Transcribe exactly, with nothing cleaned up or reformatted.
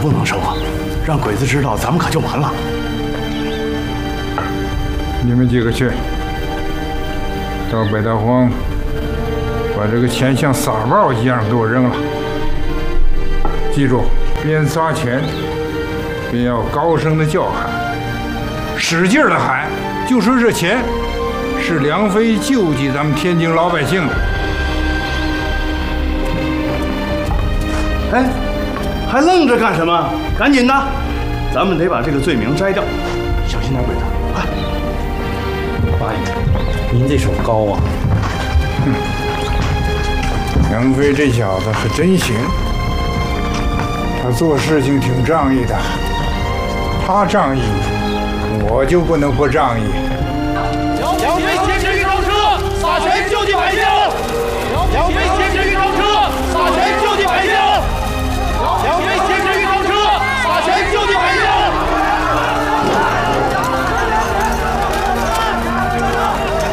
不能收啊！让鬼子知道，咱们可就完了。 你们几个去，到北大荒，把这个钱像撒报一样给我扔了。记住，边撒钱，边要高声的叫喊，使劲的喊，就说这钱是梁飞救济咱们天津老百姓的。 哎，还愣着干什么？赶紧的，咱们得把这个罪名摘掉。小心点，鬼子，快！ 八爷，您这手高啊！ 哼，梁飞这小子可真行，他做事情挺仗义的。他仗义，我就不能不仗义。